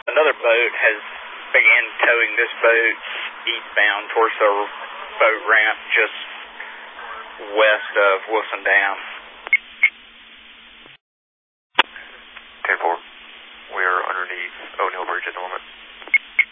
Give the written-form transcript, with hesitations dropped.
Another boat has began towing this boat eastbound towards the boat ramp just west of Wilson Dam.